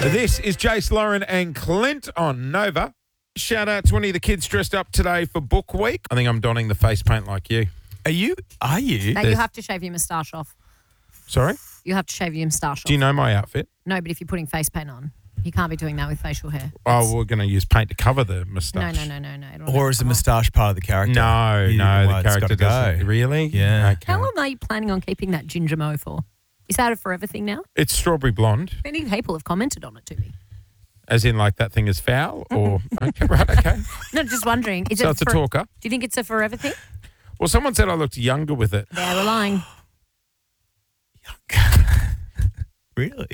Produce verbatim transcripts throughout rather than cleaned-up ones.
This is Jace, Lauren and Clint on Nova. Shout out to any of the kids dressed up today for Book Week. I think I'm donning the face paint like you. Are you? Are you? No, you have to shave your moustache off. Sorry? You have to shave your moustache off. Do you know my outfit? No, but if you're putting face paint on, you can't be doing that with facial hair. Oh, we're going to use paint to cover the No, moustache. no, no, no, no. It'll Or never is the come off. moustache part of the character? No, You- no, well, the it's character gotta doesn't. go. Really? Yeah. Okay. How long are you planning on keeping that ginger mo for? Is that a forever thing now? It's strawberry blonde, Many people have commented on it to me. as in like that thing is foul or... okay, right, okay. No, just wondering. Is So it it's a for- talker. Do you think it's a forever thing? Well, someone said I looked younger with it. They were lying. Really?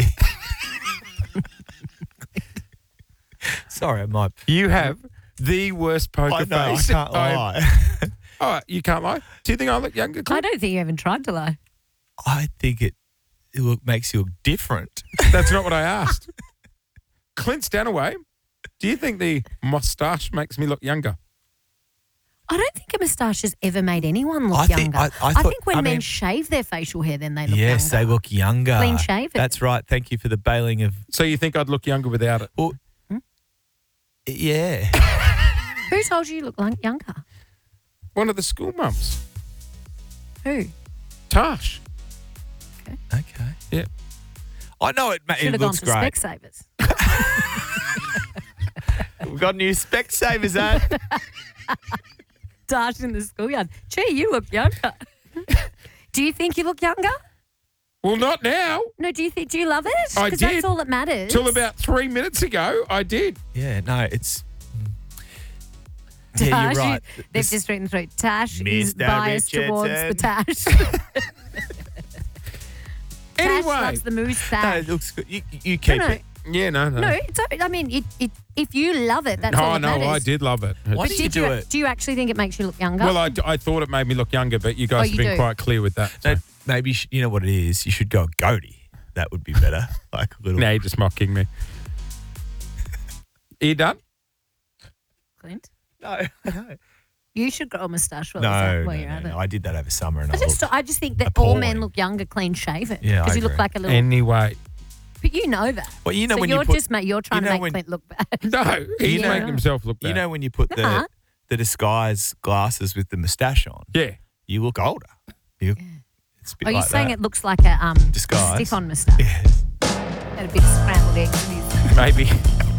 Sorry, I might. You have the worst poker I know, I face. can't I've- lie. Oh, you can't lie? Do you think I look younger, I Clint? don't think you even tried to lie. I think it, it look, makes you look different. That's not what I asked. Clint Stanaway, do you think the moustache makes me look younger? I don't think a moustache has ever made anyone look I think- younger. I- I thought- think when I men mean- shave their facial hair, then they look Yes, younger. they look younger. Clean shaven. That's right. Thank you for the bailing of. So you think I'd look younger without it? Well, yeah. Who told you you look like younger? One of the school mums. Who? Tash. Okay. Yeah. I know it, ma- Should it have gone looks to great. Specsavers. We've got new Specsavers, eh? Dash in the schoolyard. Gee, you look younger. Do you think you look younger? Well, not now. No, do you think? Do you love it? I Because did. that's all that matters. Till about three minutes ago, I did. Yeah, no, it's. Yeah, Tash, you're right. They've This- just written through. Tash is Mister biased towards the Richardson. Tash. Tash Anyway. loves the No, moustache. it looks good. You, you keep no, it. Yeah, no, no. no, it's, I mean, it, it, if you love it, that's all Oh, that no, matters. I did love it. Why But do you did do you, it? do you actually think it makes you look younger? Well, I, I thought it made me look younger, but you guys Oh, have you been do? quite clear with that. No, So. maybe you, sh- you know what it is. You should go goatee. That would be better. Like a little. Now you're just mocking me. Are you done? Clint, No, no, you should grow a moustache while, no, while no, you're no, at no. it. I did that over summer, and I, I just, looked. I just think that all men appalling. look younger, clean shaven. Yeah, I because you look agree. like a little. Anyway. But you know that. Well, you know so when you're you put. just ma- you're trying you to know make when- Clint look bad. No, he's Yeah. making himself look bad. You know when you put the Nah. the disguise glasses with the moustache on, Yeah. you look older. You, it's a bit Are you like saying that. it looks like a um Disguise. stick-on moustache? Yes. Had a bit of scrambled eggs in his. Maybe.